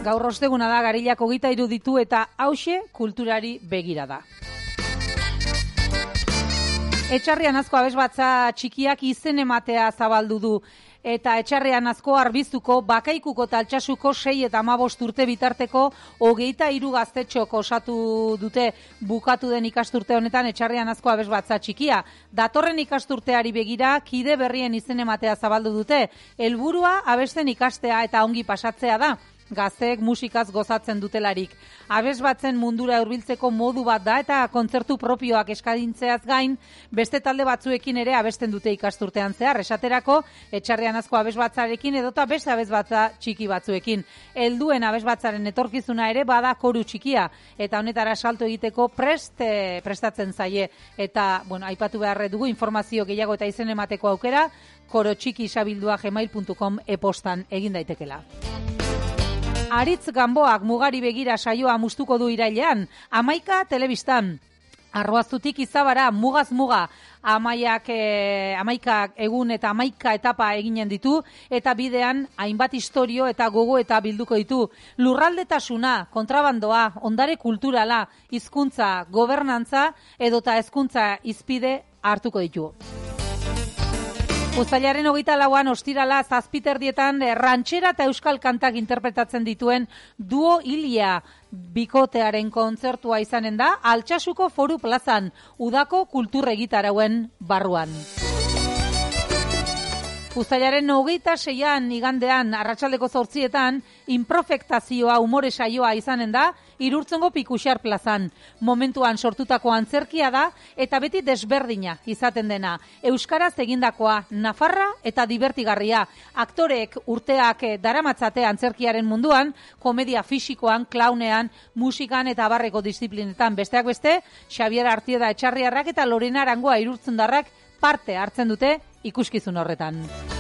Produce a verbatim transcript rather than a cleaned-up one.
Gaur osteguna da, Garilak hogeita hiru ditu eta hauxe kulturari begira da. Etxarrian asko abesbatza txikiak izen ematea zabaldu du. Eta etxarrean asko arbiztuko, bakaikuko eta altxasuko sei eta hamabost urte bitarteko hogeita hiru gaztetxok osatu dute bukatu den ikasturte honetan etxarrean asko abesbatza txikia. Datorren ikasturteari begira, kide berrien izen ematea zabaldu dute. Helburua abesten ikastea eta ongi pasatzea da. Gazteek musikaz gozatzen dutelarik. Abesbatzen mundura hurbiltzeko modu bat da eta kontzertu propioak eskadintzeaz gain, beste talde batzuekin ere abesten dute ikasturtean zehar. Esaterako, etxarrean asko abesbatzarekin edota beste abesbatza txiki batzuekin. Helduen abesbatzaren etorkizuna ere bada koru txikia eta honetara salto egiteko prest, eh, prestatzen zaie. Eta, bueno, aipatu beharre dugu informazio gehiago eta izen emateko aukera, korotxikisabildua gmail puntu com e-postan egin daitekela. Aritz Ganboak mugari begira saioa mustuko du irailean, Amaika telebistan. Arroaztutik Izabara, mugaz muga, amaiak, e, amaikak egun eta amaika etapa eginen ditu, eta bidean hainbat istorio eta gogo eta bilduko ditu. Lurraldetasuna, kontrabandoa, ondare kulturala, hizkuntza, gobernantza, edota hezkuntza hizpide hartuko ditu. Uztailaren hogeita lauan ostirala zazpiterdietan rantxera eta euskal kantak interpretatzen dituen duo Ilia bikotearen kontzertua izanen da Altxasuko Foru Plazan, udako kultur egitarauen barruan. Uztailaren hogeita seian igandean arratsaldeko zortzietan inprofektazioa umore saioa izanen da Irurtzongo Pikuxar plazan. Momentuan sortutako antzerkia da eta beti desberdina izaten dena. Euskaraz egindakoa, nafarra eta divertigarria. Aktoreek urteak daramatzate antzerkiaren munduan, komedia fisikoan, klaunean, musikan eta abarreko disiplinetan. Besteak beste, Xabier Artieda Etxarriarrak eta Lorena Arangoa Irurtzundarrak parte hartzen dute ikuskizun horretan.